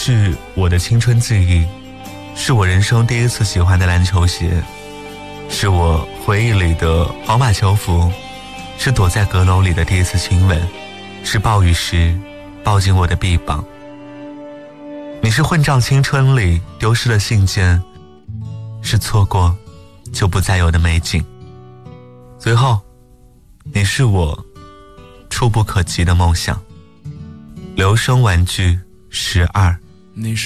是我的青春记忆，是我人生第一次喜欢的篮球鞋，是我回忆里的皇马球服，是躲在阁楼里的第一次亲吻，是暴雨时抱紧我的臂膀。你是混账青春里丢失的信件，是错过就不再有的美景。最后，你是我触不可及的梦想。留声玩具12。